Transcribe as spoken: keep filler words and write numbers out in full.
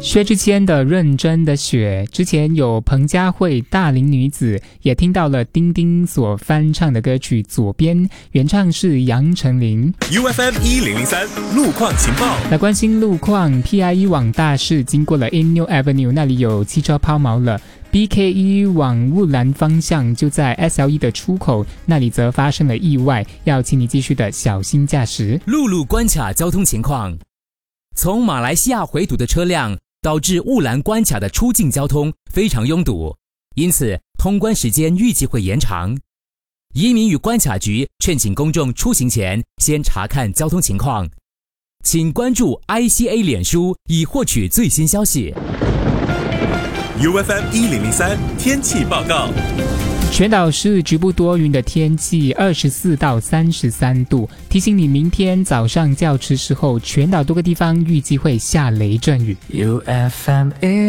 薛之谦的《认真的雪》，之前有彭佳慧《大龄女子》，也听到了丁丁所翻唱的歌曲《左边》，原唱是杨丞琳。 U F M 一零零三路况情报， 来关心路况。 P I E 往大市经过了 Inyo Avenue， 那里有汽车抛锚了。 B K E 往雾兰方向就在 S L E 的出口，那里则发生了意外，要请你继续的小心驾驶。 陆路关卡交通情况，从马来西亚回堵的车辆导致雾兰关卡的出境交通非常拥堵，因此通关时间预计会延长。移民与关卡局劝请公众出行前先查看交通情况，请关注 I C A 脸书以获取最新消息。 U F M 一零零三天气报告。 全岛是局部多云的天气，二十四到三十三度。提醒你，明天早上较迟时候，全岛多个地方预计会下雷阵雨。 U F M